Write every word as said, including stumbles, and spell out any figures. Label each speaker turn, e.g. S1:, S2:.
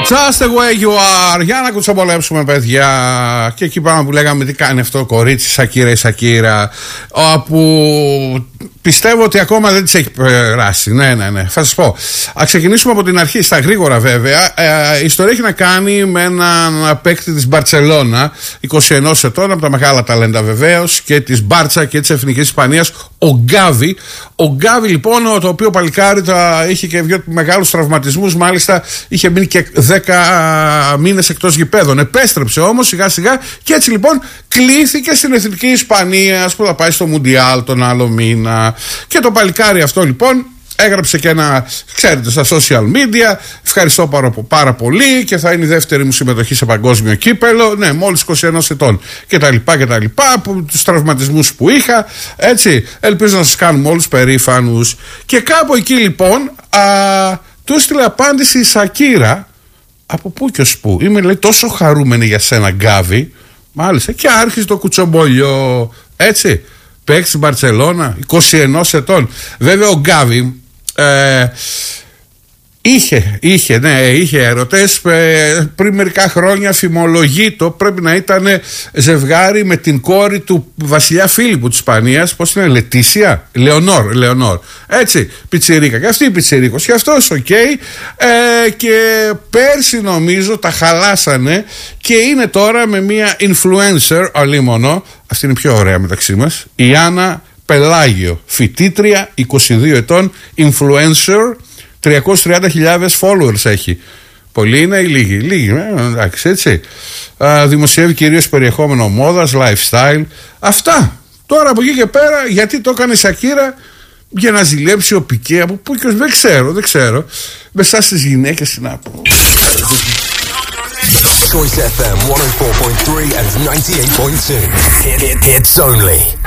S1: Just the way you are. Για να κουτσομπολέψουμε, παιδιά. Και εκεί πάμε που λέγαμε τι κάνει αυτό το κορίτσι, Σακύρα η Σακύρα, όπου πιστεύω ότι ακόμα δεν της έχει περάσει. Ναι, ναι, ναι. Θα σας πω. Α ξεκινήσουμε από την αρχή, στα γρήγορα βέβαια. Ε, η ιστορία έχει να κάνει με έναν παίκτη της Μπαρτσελώνα, είκοσι ενός ετών, από τα μεγάλα ταλέντα βεβαίως, και της Μπάρτσα και της Εθνικής Ισπανίας, ο Γκάβι. Ο Γκάβι λοιπόν, το οποίο παλικάρι τα είχε και δύο μεγάλους τραυματισμούς, μάλιστα είχε μείνει και δέκα μήνες εκτός γηπέδων. Επέστρεψε όμως σιγά σιγά και έτσι λοιπόν κλήθηκε στην Εθνική Ισπανία που θα πάει στο Μουντιάλ τον άλλο μήνα. Και το παλικάρι αυτό λοιπόν έγραψε και ένα, ξέρετε, στα social media, ευχαριστώ πάρα, πάρα πολύ και θα είναι η δεύτερη μου συμμετοχή σε παγκόσμιο κύπελο, ναι, μόλις είκοσι ένα ετών και τα λοιπά και τα λοιπά, που, τους τραυματισμούς που είχα, έτσι, ελπίζω να σας κάνουμε όλους περήφανους. Και κάπου εκεί λοιπόν α, του έστειλε απάντηση η Σακύρα, από πού και ως πού, είμαι λέει τόσο χαρούμενη για σένα Γκάβι, μάλιστα, και άρχισε το κουτσομπολιό, έτσι. Παίξει στην Μπαρτσελώνα, είκοσι ενός ετών. Βέβαια ο Γκάβι ε, είχε, είχε, ναι, είχε ερωτές ε, πριν μερικά χρόνια, φημολογεί το, πρέπει να ήταν ζευγάρι με την κόρη του βασιλιά Φίλιππου της Ισπανίας, πώς είναι, Λετήσια, Λεωνόρ, Λεωνόρ, έτσι, πιτσιρίκα, και αυτή η πιτσιρίκος, και αυτός οκ, okay, ε, και πέρσι νομίζω τα χαλάσανε και είναι τώρα με μια influencer αλίμονο, αυτή είναι πιο ωραία μεταξύ μας, η Άννα Πελάγιο, φοιτήτρια, είκοσι δύο ετών, influencer, τριακόσιες τριάντα χιλιάδες followers έχει. Πολλοί είναι ή λίγοι? Λίγοι, ε, εντάξει, έτσι. Α, δημοσιεύει κυρίως περιεχόμενο μόδας, lifestyle. Αυτά. Τώρα από εκεί και πέρα, γιατί το έκανε η Σακύρα? Για να ζηλέψει ο Πικέ, από πού και δεν ξέρω, δεν ξέρω. Μεσά στις γυναίκες να πω.
S2: Choice εφ εμ εκατό τέσσερα κόμμα τρία and ninety-eight point two. Hit, hit, hits only.